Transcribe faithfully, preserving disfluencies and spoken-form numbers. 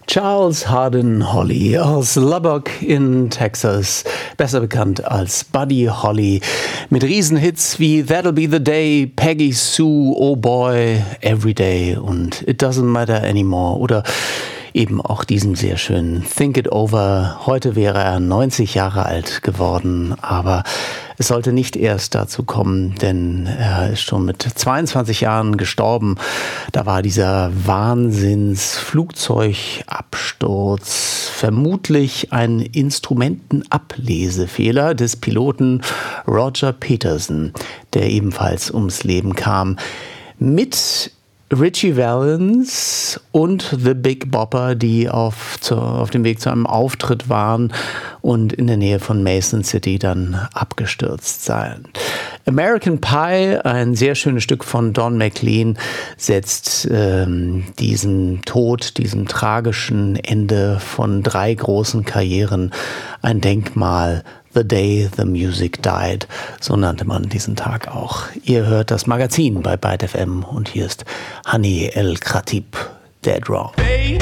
Charles Hardin Holly aus Lubbock in Texas, besser bekannt als Buddy Holly, mit Riesenhits wie That'll Be the Day, Peggy Sue, Oh Boy, Every Day und It Doesn't Matter Anymore oder eben auch diesem sehr schönen Think It Over. Heute wäre er neunzig Jahre alt geworden, aber es sollte nicht erst dazu kommen, denn er ist schon mit zweiundzwanzig Jahren gestorben. Da war dieser Wahnsinns-Flugzeugabsturz vermutlich ein Instrumentenablesefehler des Piloten Roger Peterson, der ebenfalls ums Leben kam. Mit Ritchie Valens und The Big Bopper, die auf, zu, auf dem Weg zu einem Auftritt waren und in der Nähe von Mason City dann abgestürzt seien. American Pie, ein sehr schönes Stück von Don McLean, setzt ähm, diesem Tod, diesem tragischen Ende von drei großen Karrieren ein Denkmal. The Day the Music Died, so nannte man diesen Tag auch. Ihr hört das Magazin bei Byte F M und hier ist Hani El Khatib, Dead Wrong. Baby,